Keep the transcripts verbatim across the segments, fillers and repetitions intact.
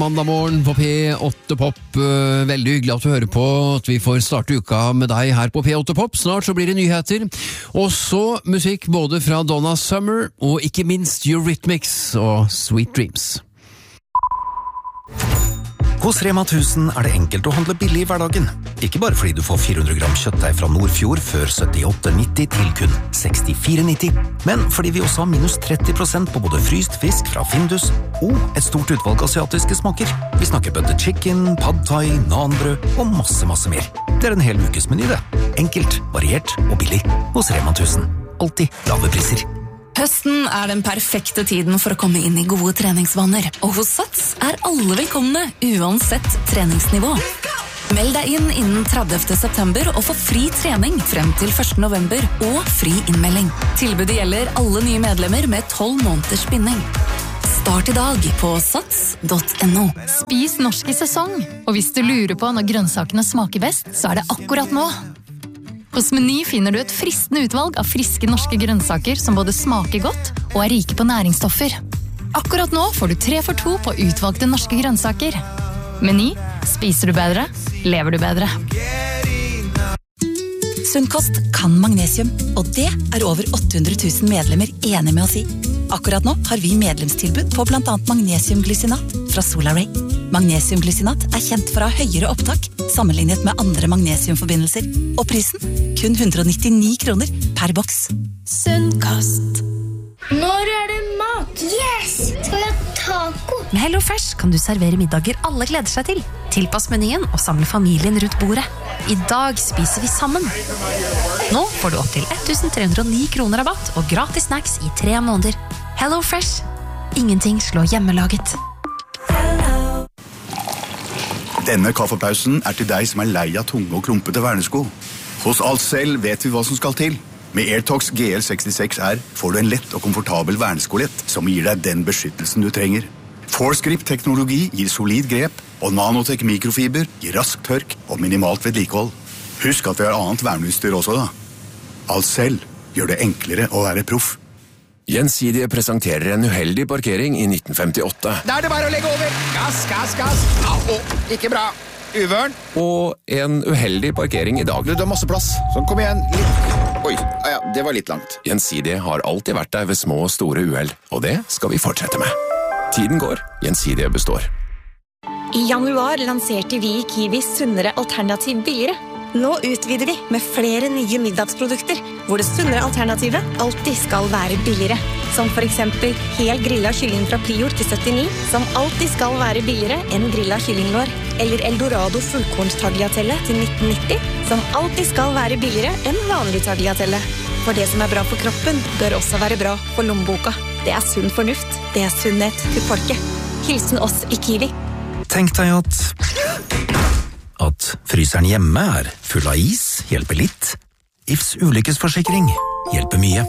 Mandag morgen på P åtte Pop. Veldig hyggelig at du hører på, at vi får starte uka med deg her på P åtte Pop. Snart så blir det nyheter, og så musikk både fra Donna Summer og ikke minst Eurythmics og Sweet Dreams. Hos Rema tusen er det enkelt å handle billig i hverdagen. Ikke bare fordi du får fire hundre gram kjøttdeig fra Nordfjord før syttiåtte nitti til kun sekstifire nitti, men fordi vi også har minus tretti prosent på både fryst fisk fra Findus og et stort utvalg asiatiske smaker. Vi snakker butter chicken, pad thai, nanbrød og masse, masse mer. Det er en hel ukesmeny det. Enkelt, variert og billig hos Rema tusen. Alltid lave priser. Høsten er den perfekte tiden for å komme inn i gode treningsvaner, og hos Sats er alle velkomne, uansett treningsnivå. Meld deg inn innen trettiende september og få fri trening frem til første november og fri innmelding. Tilbudet gjelder alle nye medlemmer med tolv måneders binding. Start i dag på sats punktum no. Spis norsk i sesong, og hvis du lurer på når grønnsakene smaker best, så er det akkurat nå. Hos Meny finner du et fristende utvalg av friske norske grønnsaker som både smaker godt og er rike på næringsstoffer. Akkurat nå får du tre for to på utvalgte norske grønnsaker. Meny, spiser du bedre, lever du bedre. Sunnkost kan magnesium, og det er over åtte hundre tusen medlemmer enige med å si. Akkurat nå har vi medlemstilbud på blant annet magnesiumglycinat fra Solaray. Magnesiumglycinat er kjent for å ha høyere opptak sammenlignet med andre magnesiumforbindelser, og prisen kun hundre og nittini kroner per boks. Sunnkost. Når er det mat? Yes! Skal vi ha taco? Med Hello Fresh kan du servere middager alle gleder seg til. Tilpass menyen og samle familien rundt bordet. I dag spiser vi sammen. Nå får du opp til ett tusen tre hundre og ni kroner rabatt og gratis snacks i tre måneder. Hello Fresh. Ingenting slår hjemmelaget. Denne kaffepausen er til deg som er lei av tunge og klumpete vernesko. Hos Alcel vet vi hva som skal til. Med AirTox G L sekstiseks R får du en lett og komfortabel verneskolett som gir deg den beskyttelsen du trenger. Forescript-teknologi gir solid grep, og Nanotech mikrofiber gir rask tørk og minimalt vedlikehold. Husk at vi har annet verneutstyr også da. Alcel gjør det enklere å være proff. Gjensidige presenterer en uheldig parkering i nitten femtiåtte. Da er det bare å legge over. Gass, gass, gass. Au, ikke bra. Uvørn. Og en uheldig parkering i dag. Du har masse plass. Sånn, kom igjen. Litt. Oi, ja, det var litt langt. Gjensidige har alltid vært der ved små og store uheld, og det skal vi fortsette med. Tiden går, Gjensidige består. I januar lanserte vi i Kiwi sunnere alternativ billigere. Nå utvider vi med flere nye middagsprodukter, hvor det sunnere alternativet alltid skal være billigere. Som for eksempel hel grillet kylling fra Prior til syttini, som alltid skal være billigere enn grillet kyllinglår. Eller Eldorado fullkornstagliatelle til nitten nitti, som alltid skal være billigere enn vanlig tagliatelle. For det som er bra for kroppen, bør også være bra for lommeboka. Det er sunn fornuft. Det er sunnhet til folket. Hilsen oss i Kiwi. Tenk deg at... At fryseren hjemme er full av is, hjelper litt. I F S ulykkesforsikring hjelper mye.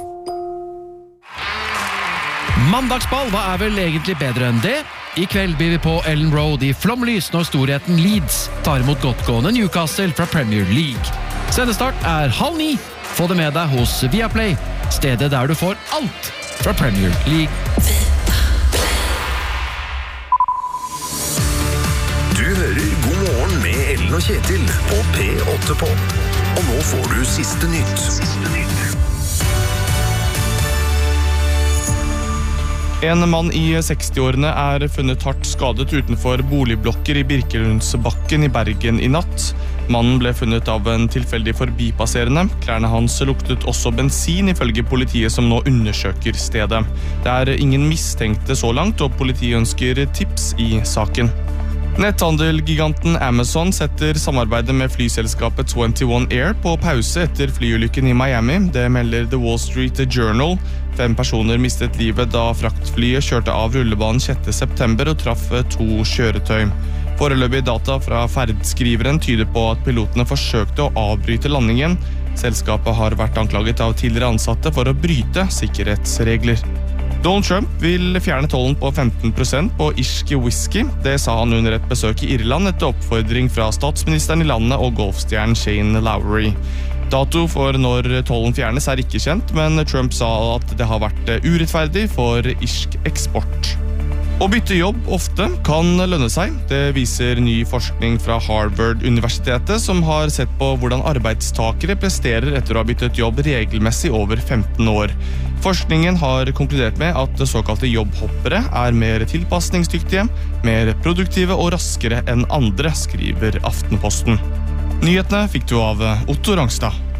Mandagsball, hva er vel egentlig bedre enn det? I kveld blir vi på Ellen Road i flomlys når storheten Leeds tar imot godtgående Newcastle fra Premier League. Sendestart er halv ni. Få det med deg hos Viaplay, stedet der du får alt fra Premier League. Du hører God morgen med Ellen og Kjetil på P åtte Pop. Og nå får du siste nytt. Siste nytt. En mann i sekstiårene er funnet hardt skadet utenfor boligblokker i Birkelundsbakken i Bergen i natt. Mannen ble funnet av en tilfeldig forbipasserende. Klærne hans luktet også bensin ifølge politiet som nå undersøker stedet. Det er ingen mistenkte så langt, og politiet ønsker tips i saken. Netthandelgiganten Amazon setter samarbeidet med flyselskapet tjueén Air på pause etter flyulykken i Miami. Det melder The Wall Street Journal. Fem personer mistet livet da fraktflyet kjørte av rullebanen sjette september og traff to kjøretøy. Foreløpige data fra ferdskriveren tyder på at pilotene forsøkte å avbryte landingen. Selskapet har vært anklaget av tidligere ansatte for å bryte sikkerhetsregler. Donald Trump vil fjerne tollen på femten prosent på irsk whisky. Det sa han under et besøk i Irland etter oppfordring fra statsministeren i landet og golfstjernen Shane Lowry. Dato for når tollen fjernes er ikke kjent, men Trump sa at det har vært urettferdig for irsk eksport. Å bytte jobb ofte kan lønne seg. Det viser ny forskning fra Harvard-universitetet, som har sett på hvordan arbeidstakere presterer etter å ha byttet jobb regelmessig over femten år. Forskningen har konkludert med at såkalte jobbhoppere er mer tilpasningsdyktige, mer produktive og raskere enn andre, skriver Aftenposten. Nyhetene fikk du av Otto Rangstad.